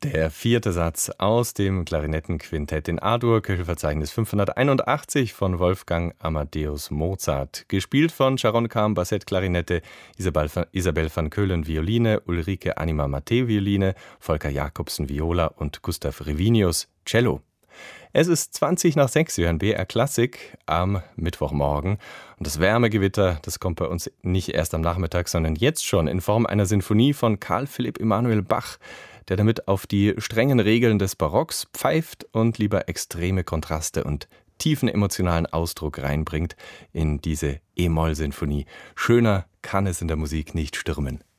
Der vierte Satz aus dem Klarinettenquintett in A-Dur, Köchelverzeichnis 581 von Wolfgang Amadeus Mozart. Gespielt von Sharon Kahn, Bassett, Klarinette, Isabel van Keulen, Violine, Ulrike Anima Mattei, Violine, Volker Jacobsen, Viola und Gustav Revinius, Cello. Es ist 20 nach 6, wir hören BR Klassik am Mittwochmorgen. Und das Wärmegewitter, das kommt bei uns nicht erst am Nachmittag, sondern jetzt schon in Form einer Sinfonie von Carl Philipp Emanuel Bach, der damit auf die strengen Regeln des Barocks pfeift und lieber extreme Kontraste und tiefen emotionalen Ausdruck reinbringt in diese E-Moll-Sinfonie. Schöner kann es in der Musik nicht stürmen.